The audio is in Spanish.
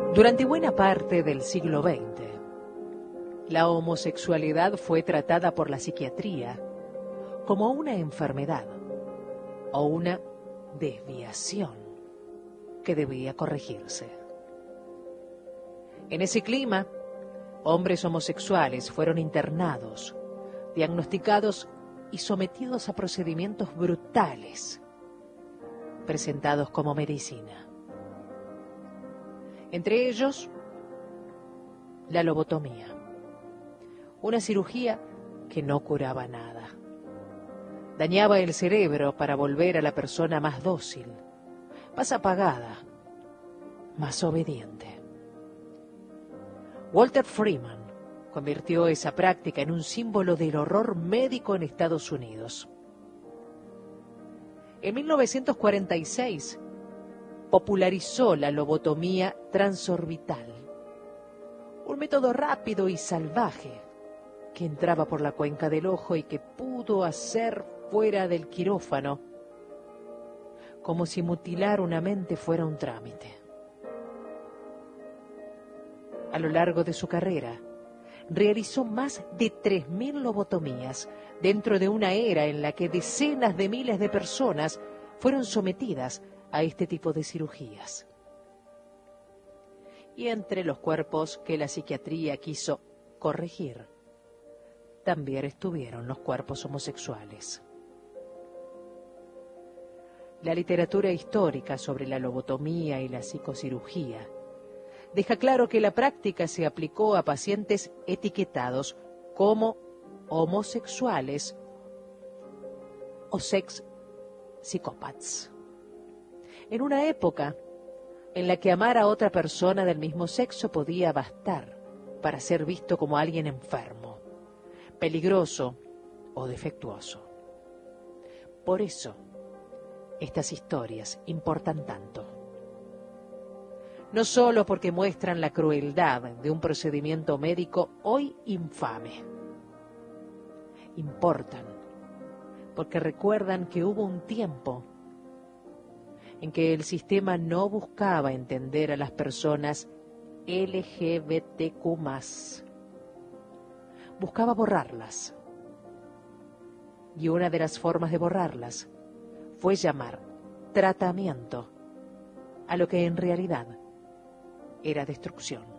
Durante buena parte del siglo XX, la homosexualidad fue tratada por la psiquiatría como una enfermedad o una desviación que debía corregirse. En ese clima, hombres homosexuales fueron internados, diagnosticados y sometidos a procedimientos brutales, presentados como medicina. Entre ellos, la lobotomía, una cirugía que no curaba nada. Dañaba el cerebro para volver a la persona más dócil, más apagada, más obediente. Walter Freeman convirtió esa práctica en un símbolo del horror médico en Estados Unidos. En 1946 popularizó la lobotomía transorbital, un método rápido y salvaje que entraba por la cuenca del ojo y que pudo hacer fuera del quirófano, como si mutilar una mente fuera un trámite. A lo largo de su carrera, realizó más de 3.000 lobotomías dentro de una era en la que decenas de miles de personas fueron sometidas a este tipo de cirugías. Y entre los cuerpos que la psiquiatría quiso corregir, también estuvieron los cuerpos homosexuales. La literatura histórica sobre la lobotomía y la psicocirugía deja claro que la práctica se aplicó a pacientes etiquetados como homosexuales o sex psicópatas. En una época en la que amar a otra persona del mismo sexo podía bastar para ser visto como alguien enfermo, peligroso o defectuoso. Por eso, estas historias importan tanto. No solo porque muestran la crueldad de un procedimiento médico hoy infame. Importan porque recuerdan que hubo un tiempo en que el sistema no buscaba entender a las personas LGBTQ+. Buscaba borrarlas. Y una de las formas de borrarlas fue llamar tratamiento a lo que en realidad era destrucción.